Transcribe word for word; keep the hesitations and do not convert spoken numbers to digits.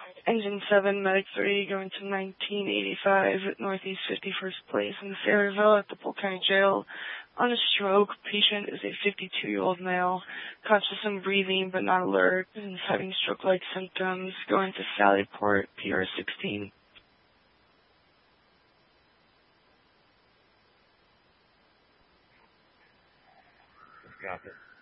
Engine seven, Medic three, going to nineteen eighty-five Northeast fifty-first Place in Sayreville at the Polk County Jail. On a stroke, patient is a fifty-two-year-old male, conscious and breathing but not alert, and is having stroke-like symptoms, going to Sallyport, P R sixteen. Got it.